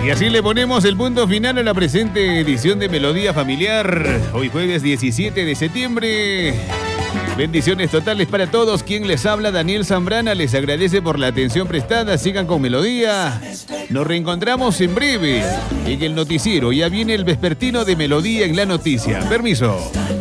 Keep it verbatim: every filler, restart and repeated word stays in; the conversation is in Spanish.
Y así le ponemos el punto final a la presente edición de Melodía Familiar. Hoy jueves diecisiete de septiembre. Bendiciones totales para todos. Quien les habla, Daniel Zambrana, les agradece por la atención prestada. Sigan con Melodía. Nos reencontramos en breve en el noticiero. Ya viene el vespertino de Melodía en la noticia. Permiso.